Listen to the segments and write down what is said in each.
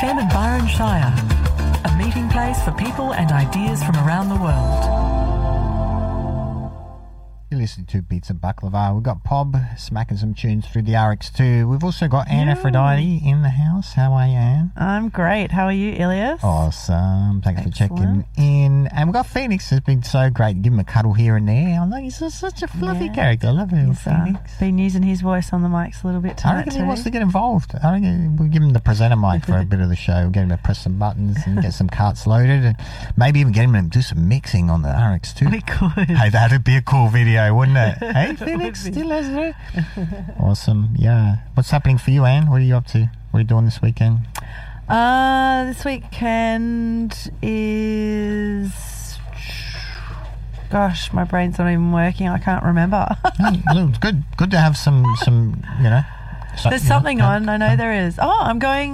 FM and Byron Shire, a meeting place for people and ideas from around the world. You're listening to Beats and Baklava. We've got Pob smacking some tunes through the RX2. We've also got Anne Aphrodite in the house. How are you, Anne? I'm great. How are you, Elias? Awesome. Thanks for checking in. And we've got Phoenix. It's been so great. Give him a cuddle here and there. I like he's such a fluffy character. I love little Phoenix. Been using his voice on the mics a little bit tonight. I reckon he wants to get involved. I reckon we'll give him the presenter mic for a bit of the show. We'll get him to press some buttons and get some carts loaded, and maybe even get him to do some mixing on the RX2. We could. Hey, that'd be a cool video, wouldn't it? Hey, Phoenix, still has it. Awesome. Yeah. What's happening for you, Anne? What are you up to? What are you doing this weekend? This weekend is... Gosh, my brain's not even working. I can't remember. It's good to have some There's something on. I know there is. Oh, I'm going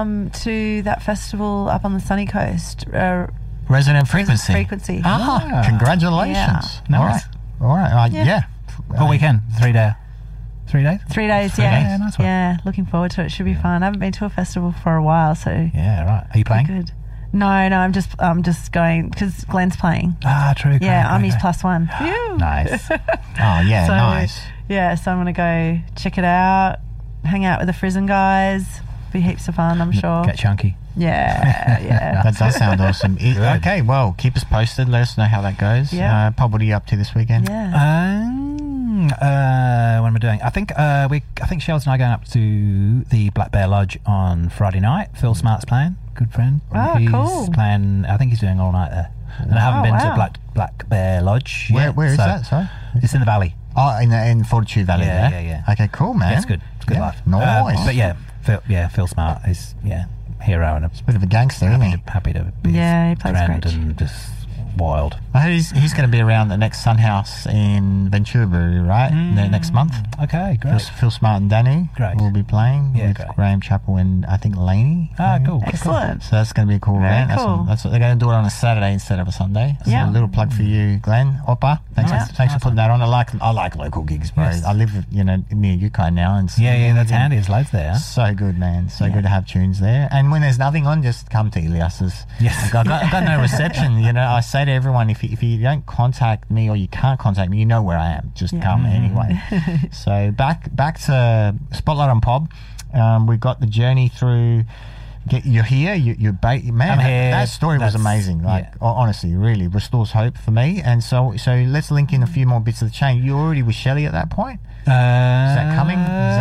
to that festival up on the sunny coast. Resonant Frequency. Ah, congratulations. Yeah. Nice. All right. Yeah. What weekend? 3 days? 3 days? 3 days, Yeah, nice one. Yeah, looking forward to it. Should be fun. I haven't been to a festival for a while, so... Yeah, right. Are you playing? Good. No, I'm just going because Glenn's playing. Ah, true. Yeah, I'm his great. +1. Nice. Oh, yeah, So, nice. Yeah, so I'm going to go check it out, hang out with the Frizen guys. Be heaps of fun, I'm sure. Get chunky. Yeah. That does sound awesome. Okay, well, keep us posted. Let us know how that goes. Yeah. Pob, what are you up to this weekend? Yeah. What am I doing? I think Shells and I are going up to the Black Bear Lodge on Friday night. Phil Smart's playing. Good friend. Oh, he's cool. playing. I think he's doing all night there. And I haven't been to Black Bear Lodge yet. Where is that? Sorry, it's in the valley. Oh, in Fortitude Valley. Yeah. Okay, cool, man. Yeah, it's good. It's good life. Nice. But yeah, Phil Smart is hero and a bit of a gangster, isn't he? happy to be he plays friend great. and just wild. I heard he's going to be around the next Sunhouse in Ventura, right? Next month. Okay, great. Phil Smart and Danny will be playing with great. Graham Chappell and I think Laney. Cool. Excellent. So that's going to be a cool Very event. cool. That's what they're going to do it on a Saturday instead of a Sunday. So Yeah. a little plug for you, Glenn. Oppa, thanks for putting that on. I like local gigs, bro. Yes. I live near Yukon now, and so that's handy. There's loads there. So good, man. So good to have tunes there. And when there's nothing on, just come to Elias's. Yes. I've got no reception. I say to everyone, if you don't contact me or you can't contact me, you know where I am. Just come anyway. So back to Spotlight on Pob. We've got the journey through. You're here. You're man. I'm here. That story was amazing. Honestly, really restores hope for me. And so let's link in a few more bits of the chain. You already with Shelley at that point. Is that coming?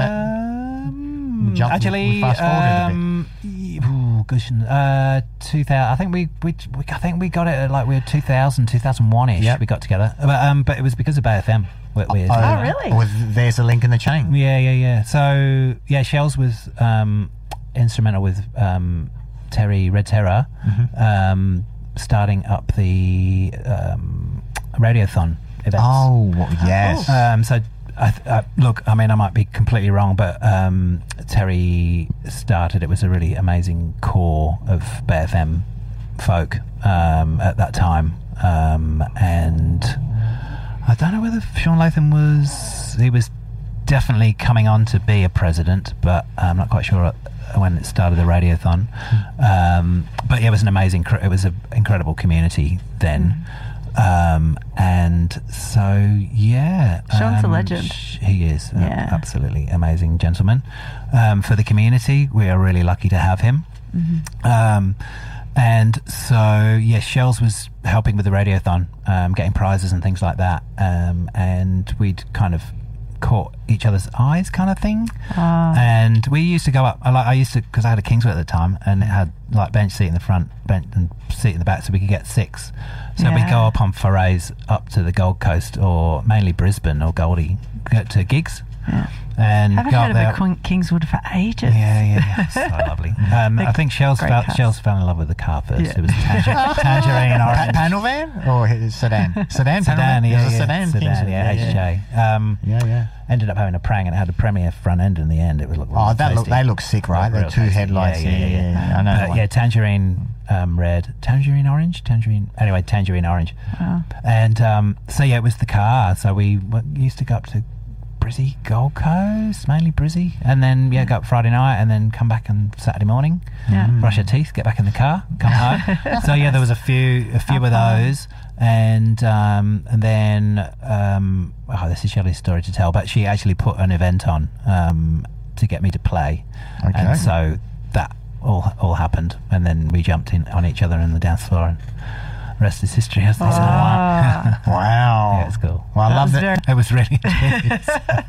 We fast forwarded a bit. Gosh, 2000. I think we got it at we were 2000, 2001ish. Yep. We got together, but it was because of Bay FM. Really? There's a link in the chain. Yeah. So Shells was instrumental with Red Terror, starting up the Radiothon events. Oh, yes. So look, I mean, I might be completely wrong, but Terry started. It was a really amazing core of Bay FM folk at that time, and I don't know whether Sean Latham was definitely coming on to be a president, but I'm not quite sure when it started the Radiothon. But it was an incredible community then. And so Sean's a legend. He is absolutely amazing gentleman. For the community, we are really lucky to have him. And so Shells was helping with the Radiothon, getting prizes and things like that, and we'd kind of caught each other's eyes kind of thing. And we used to go up, I used to, because I had a Kingswood at the time, and it had bench seat in the front, bench and seat in the back, so we could get 6. So we'd go up on forays up to the Gold Coast, or mainly Brisbane or Goldie, go to gigs. And haven't heard of a Kingswood for ages. Yeah. So lovely. I think Shells fell in love with the car first. It was tangerine orange. Panel van or sedan? Sedan, sedan. HJ. Ended up having a Prang, and it had a Premier front end in the end. It was they look sick, right? The 2 headlights. Yeah. I know. Tangerine red, tangerine orange. Wow. And so it was the car. So we used to go up to Brizzy, Gold Coast, mainly Brizzy, and then go up Friday night, and then come back on Saturday morning, brush your teeth, get back in the car, come home. So there was a few of those, and then this is Shelley's story to tell, but she actually put an event on to get me to play, and so that all happened, and then we jumped in on each other in the dance floor, and the rest is history, as they say. Wow. Yeah, it's cool. Well, I love it. It was really intense.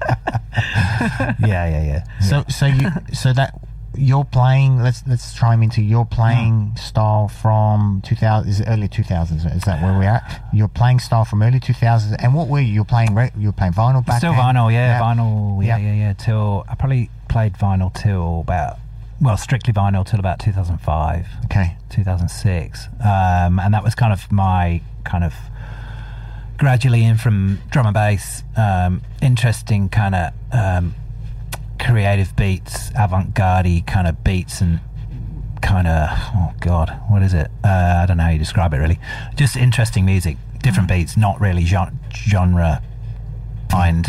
Yeah. So that you're playing. Let's chime into your playing style from 2000. Is it early 2000s? Is that where we're at? Your playing style from early 2000s. And what were you? You're playing vinyl back Still then? vinyl, vinyl. Yeah. Till I probably played vinyl till about. Well, strictly vinyl till about 2005. Okay. 2006. And that was kind of my gradually in from drum and bass, interesting kind of creative beats, avant-garde kind of beats, and kind of, oh God, what is it? I don't know how you describe it really. Just interesting music, different beats, not really genre defined.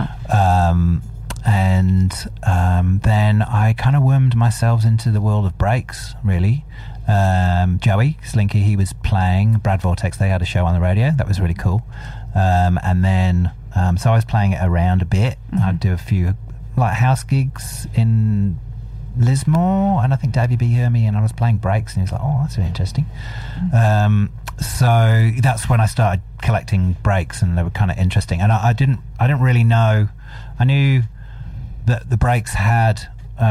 And then I kind of wormed myself into the world of breaks, really. Joey Slinky, he was playing Brad Vortex. They had a show on the radio. That was really cool. And then, so I was playing it around a bit. I'd do a few like house gigs in Lismore, and I think Davey B heard me, and I was playing breaks, and he was like, "Oh, that's really interesting." So that's when I started collecting breaks, and they were kind of interesting. And I didn't really know. I knew that the breaks had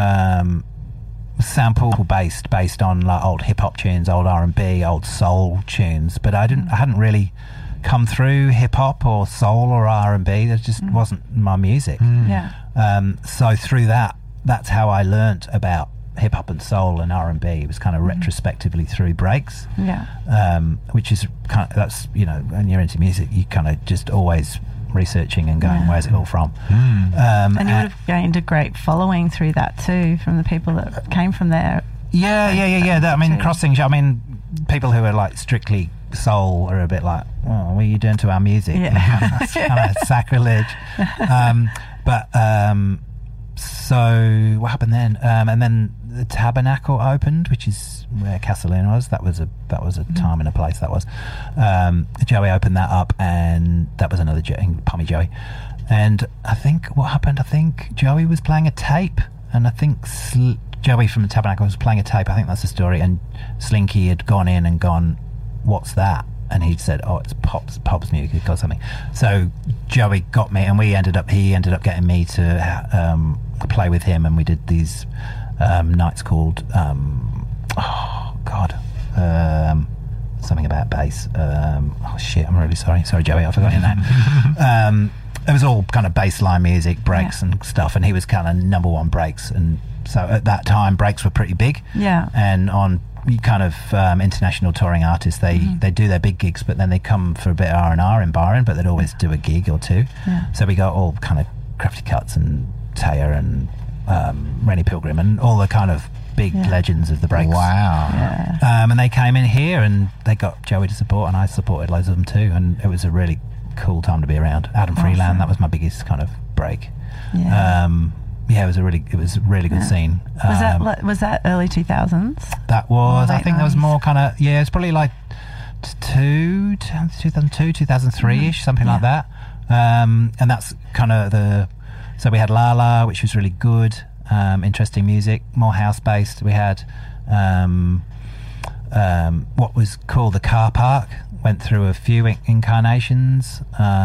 sample based on like old hip hop tunes, old R&B, old soul tunes, but I hadn't really come through hip hop or soul or R&B. That just wasn't my music. So through that's how I learnt about hip hop and soul and R&B. It was kind of retrospectively through breaks. Which is kind of, that's, when you're into music, you kind of just always researching and going, where's it all from? And you would have gained a great following through that too, from the people that came from there. Crossing. People who are like strictly soul are a bit like, oh, what are you doing to our music? It's kind of sacrilege. So what happened then? And then the Tabernacle opened, which is where Castellan was. That was a time and a place. That was Joey opened that up, and that was another Pommy Joey. And I think what happened? I think Joey was playing a tape, and I think Joey from the Tabernacle was playing a tape. I think that's the story. And Slinky had gone in and gone, "What's that?" And he said, "Oh, it's Pop's music or something." So Joey got me, and he ended up getting me to play with him, and we did these nights called something about bass. I'm really sorry, Joey, I forgot your name. It was all kind of bassline music, breaks and stuff, and he was kind of number one breaks, and so at that time breaks were pretty big. And on kind of international touring artists, they do their big gigs, but then they come for a bit of R&R in Byron, but they'd always do a gig or two. So we got all kind of Crafty Cuts and Taya and Rennie Pilgrim and all the kind of big legends of the breaks. Wow. And they came in here, and they got Joey to support, and I supported loads of them too, and it was a really cool time to be around. Adam Freeland, that was my biggest kind of break. It was a really good scene. Was that early 2000s? That was, I think, there was more kind of, it's probably like 2002, 2003-ish, something like that. And that's kind of so we had Lala, which was really good, interesting music, more house-based. We had what was called the Car Park, went through a few incarnations,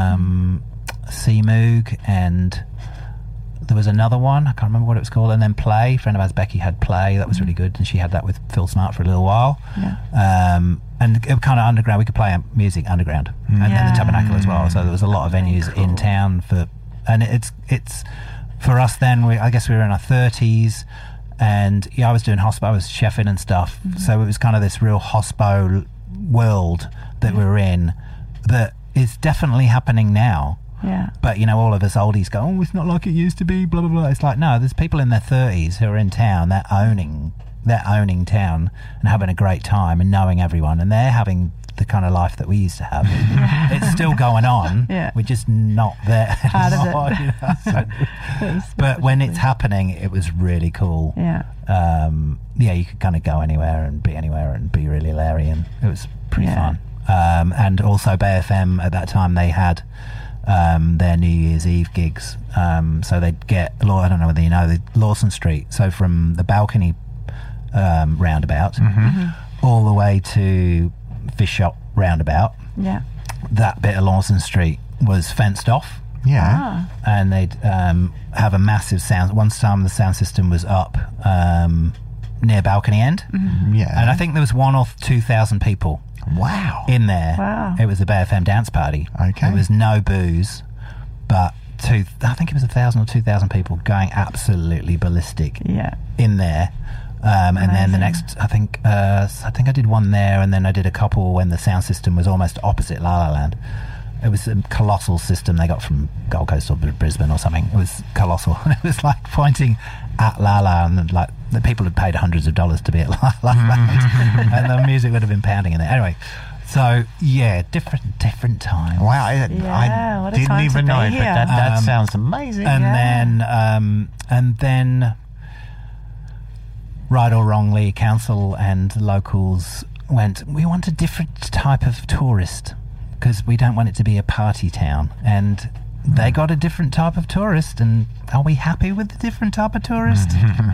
Moog, and there was another one, I can't remember what it was called, and then Play. A friend of ours, Becky, had Play. That was really good, and she had that with Phil Smart for a little while. And it was kind of underground. We could play music underground, and then the Tabernacle as well. So there was a lot of venues in town and it's for us then. I guess we were in our 30s, and I was doing hospo. I was chefing and stuff. So it was kind of this real hospo world that we were in that is definitely happening now. But all of us oldies go, "Oh, it's not like it used to be," blah blah blah. It's like, no, there's people in their 30s who are in town. They're owning town and having a great time and knowing everyone, and they're having the kind of life that we used to have. It's still going on. Yeah. We're just not there Part of it. anymore, you know, so- but when it's happening, it was really cool. Yeah. You could kind of go anywhere and be really Larry, and it was pretty Yeah. fun. And also Bay FM at that time, they had their New Year's Eve gigs. So they'd get, I don't know whether you know, the Lawson Street. So from the balcony roundabout all the way to Fish Shop roundabout, Yeah. that bit of Lawson Street was fenced off. Yeah. And they'd have a massive sound. One time the sound system was up near balcony end. Yeah. And I think there was 1,000 or 2,000 people Wow. in there. Wow. It was a Bay FM dance party. Okay. There was no booze, but I think it was 1,000 or 2,000 people going absolutely ballistic Yeah. in there. And then the Amazing. next, I think I did one there, and then I did a couple when the sound system was almost opposite La La Land. It was a colossal system they got from Gold Coast or Brisbane or something. It was colossal. And it was like pointing at La La, and like the people had paid hundreds of dollars to be at La La Land, and the music would have been pounding in there. Anyway, so yeah, different time. Wow. Yeah, I what a didn't time to even be know, but here. that sounds amazing. And then right or wrongly, council and locals went, we want a different type of tourist because we don't want it to be a party town. And they got a different type of tourist. And are we happy with the different type of tourist?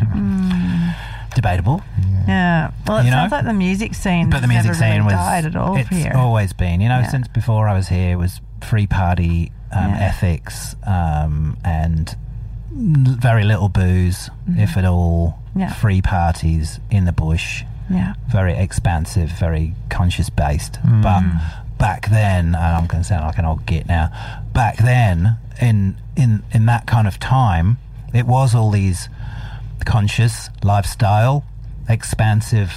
Debatable. Yeah. Well, it You know? sounds like the music scene But the has music never really scene was, died at all it's here. always been, you know, Yeah. since before I was here, it was free party Yeah. ethics and very little booze, if at all. Yeah. Free parties in the bush. Yeah. Very expansive, very conscious based. But back then, I'm going to sound like an old git now. Back then, in that kind of time, it was all these conscious lifestyle, expansive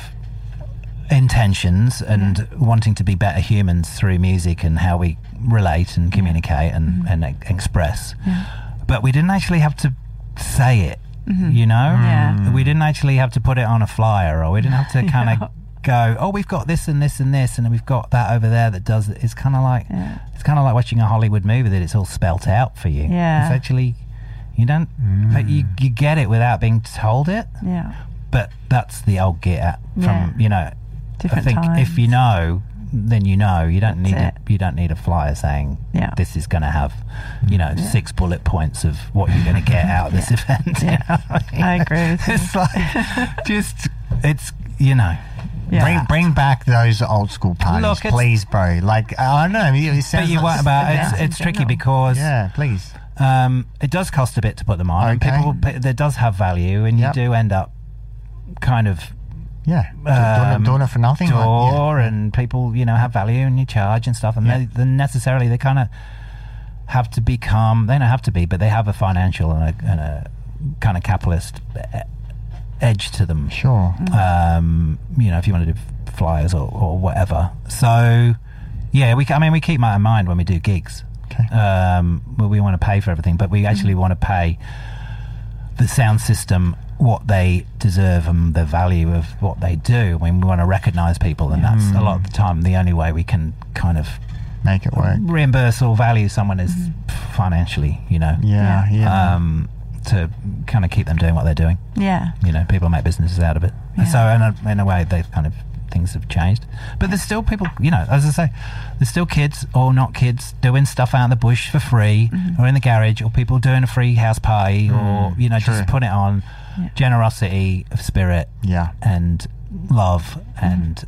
intentions, and wanting to be better humans through music and how we relate and communicate and express. But we didn't actually have to say it. You know, Yeah. we didn't actually have to put it on a flyer, or we didn't have to kind of go, oh, we've got this and this and this, and we've got that over there that does it. It's kind of like it's kind of like watching a Hollywood movie that it's all spelt out for you. Yeah. It's actually you don't, but you get it without being told it. Yeah. But that's the old get at from Different I think times. if you know, then you know. You don't need That's you don't need a flyer saying this is going to have 6 bullet points of what you're going to get out of this event. You know what I mean? I agree with you. It's like it's Yeah. Bring back those old school parties, Look, it's- please, bro. Like, I don't know. It sounds But you like won't about it's tricky because yeah, please. it does cost a bit to put them on. Okay. People that does have value, and Yep. you do end up kind of Yeah, doing it for nothing. door, and people have value, and you charge and stuff, and they necessarily they kind of have to become. They don't have to be, but they have a financial and a kind of capitalist edge to them. Sure. If you want to do flyers or whatever. So yeah, we keep that in mind when we do gigs. Okay. We want to pay for everything, but we actually want to pay the sound system what they deserve and the value of what they do. We want to recognise people, and that's a lot of the time the only way we can kind of Make it work. reimburse or value someone is financially, Yeah. to kind of keep them doing what they're doing. Yeah. People make businesses out of it. Yeah. So in a way, they've kind of things have changed. But there's still people, as I say, there's still kids or not kids doing stuff out in the bush for free, or in the garage, or people doing a free house party, or true. just put it on. Yeah. Generosity of spirit Yeah. and love and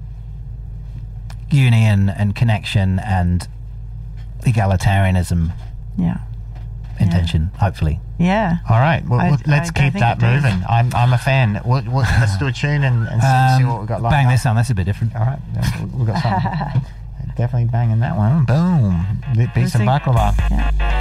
union and connection and egalitarianism Yeah. intention, hopefully. Yeah. All right. Well, I let's keep think that it does. moving. I'm a fan. Let's do a tune and see what we've got lined Bang up. this on, that's a bit different. All right. We've got something. Definitely banging that one. Boom. Beat some Sing- baklava. Yeah.